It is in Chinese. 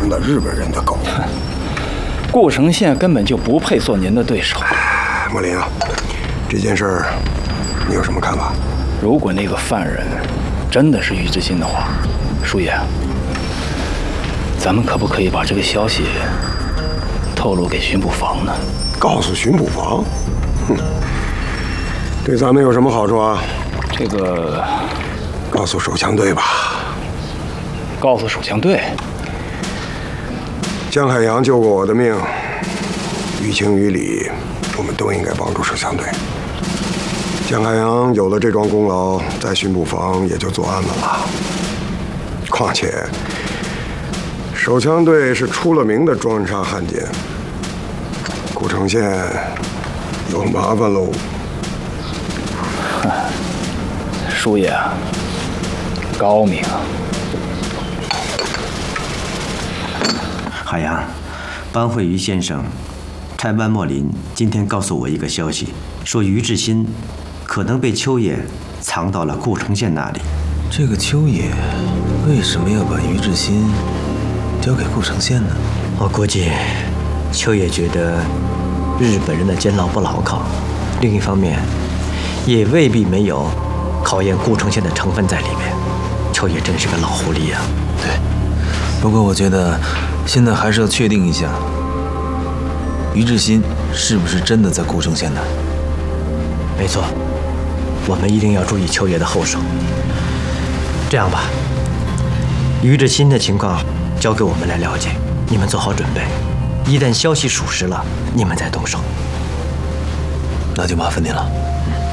成了日本人的狗。 顾城宪根本就不配做您的对手。 莫林啊，这件事儿你有什么看法？ 如果那个犯人真的是于志新的话，叔爷，咱们可不可以把这个消息透露给巡捕房呢？ 告诉巡捕房？哼，对咱们有什么好处啊？ 这个， 告诉手枪队吧。 告诉手枪队。 江海洋救过我的命，于情于理，我们都应该帮助手枪队。江海洋有了这桩功劳，在巡捕房也就做安稳了。况且，手枪队是出了名的专杀汉奸，顾城县有麻烦喽。 叔爷，高明啊！ 海洋，班会于先生，差班莫林今天告诉我一个消息，说于志新可能被秋野藏到了顾城县那里。 这个秋野为什么要把于志新交给顾城县呢？ 我估计秋野觉得日本人的监牢不牢靠，另一方面也未必没有考验顾城县的成分在里面。秋野真是个老狐狸呀。 对，不过我觉得现在还是要确定一下，于志新是不是真的在顾城县呢？ 没错，我们一定要注意秋野的后手。这样吧，于志新的情况交给我们来了解，你们做好准备，一旦消息属实了，你们再动手。 那就麻烦您了。